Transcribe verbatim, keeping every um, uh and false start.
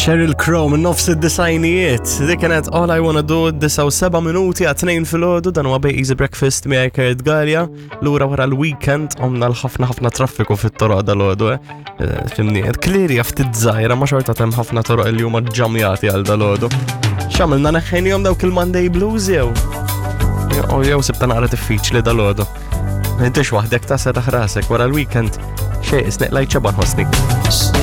Sheryl Crow minn nofs id-disajnijiet. Dik kienet All I Wanna Do disa u seba' minuti għat tnejn fil-ħodu dan huwa bej Easy Breakfast miegħi Kurt Gallia. Lura wara l-weekend għomna l-ħafna ħafna traffiku fit-toroq dal-ħodu. Fimni, klirja ftit żgħira ma xorta hemm ħafna toroq li huma ġġamjati għal dal-ħodu. X'għamilna neħħejnihom dawk il-Monday Blues jew? Jew sibta naqra diffiċli dal-ħodu. Intix waħdek ta' setaħ rasek wara l-weekend xej isneq lajt ċaban ħosnik.